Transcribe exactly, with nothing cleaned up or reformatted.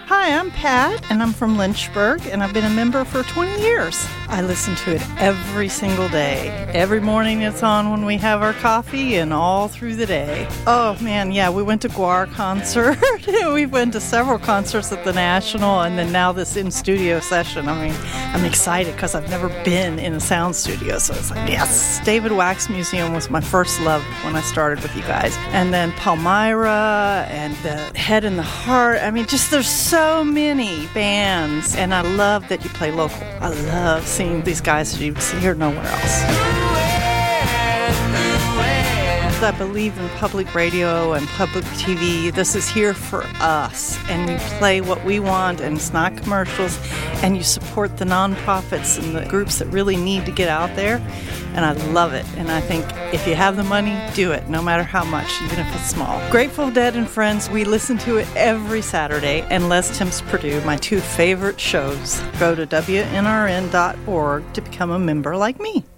Hi, I'm Pat, and I'm from Lynchburg, and I've been a member for twenty years. I listen to it every single day. Every morning it's on when we have our coffee and all through the day. Oh, man, yeah, we went to Guar concert. We went to several concerts at the National, and then now this in-studio session. I mean, I'm excited because I've never been in a sound studio, so it's like, yes. David Wax Museum was my first love when I started with you guys. And then Palmyra and the Head and the Heart. I mean, just there's so many bands, and I love that you play local. I love seeing these guys that you see here nowhere else. I believe in public radio and public T V. This is here for us, and we play what we want, and it's not commercials, and you support the nonprofits and the groups that really need to get out there, and I love it. And I think if you have the money, do it, no matter how much, even if it's small. Grateful Dead and Friends, we listen to it every Saturday, and Les Timps Purdue, my two favorite shows. Go to W N R N dot org to become a member like me.